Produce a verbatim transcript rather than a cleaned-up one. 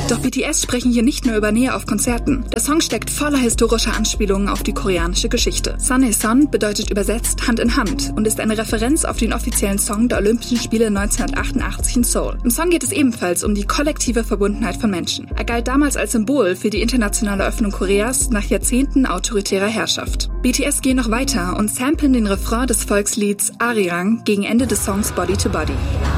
Doch B T S sprechen hier nicht nur über Nähe auf Konzerten. Der Song steckt voller historischer Anspielungen auf die koreanische Geschichte. Sunny Son bedeutet übersetzt Hand in Hand und ist eine Referenz auf den offiziellen Song der Olympischen Spiele neunzehnhundertachtundachtzig in Seoul. Im Song geht es ebenfalls um die kollektive Verbundenheit von Menschen. Er galt damals als Symbol für die internationale Öffnung Koreas nach Jahrzehnten autoritärer Herrschaft. B T S gehen noch weiter und samplen den Refrain des Volkslieds Arirang gegen Ende des Songs Body to Body.